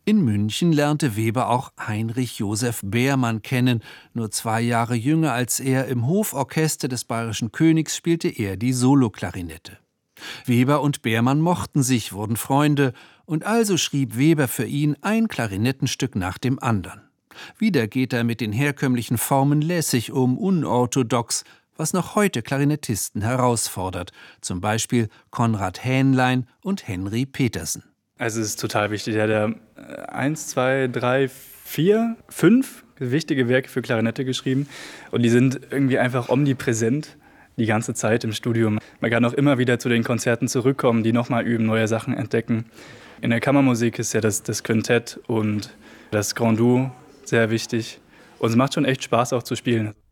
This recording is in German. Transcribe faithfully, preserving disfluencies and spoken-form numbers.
In München lernte Weber auch Heinrich Joseph Beermann kennen. Nur zwei Jahre jünger als er, im Hoforchester des Bayerischen Königs spielte er die Soloklarinette. Weber und Beermann mochten sich, wurden Freunde, und also schrieb Weber für ihn ein Klarinettenstück nach dem anderen. Wieder geht er mit den herkömmlichen Formen lässig um, unorthodox, was noch heute Klarinettisten herausfordert, zum Beispiel Konrad Hähnlein und Henry Petersen. Also es ist total wichtig. Er hat ja eins, zwei, drei, vier, fünf wichtige Werke für Klarinette geschrieben und die sind irgendwie einfach omnipräsent die ganze Zeit im Studium. Man kann auch immer wieder zu den Konzerten zurückkommen, die nochmal üben, neue Sachen entdecken. In der Kammermusik ist ja das, das Quintett und das Grand Duo sehr wichtig und es macht schon echt Spaß auch zu spielen.